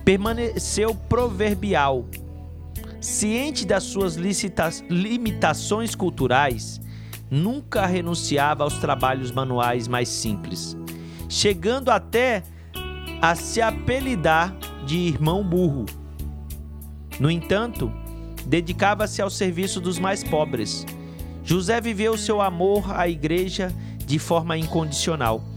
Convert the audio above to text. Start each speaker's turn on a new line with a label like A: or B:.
A: Permaneceu proverbial. Ciente das suas limitações culturais, nunca renunciava aos trabalhos manuais mais simples, chegando até a se apelidar de irmão burro. No entanto, dedicava-se ao serviço dos mais pobres. José viveu seu amor à igreja de forma incondicional.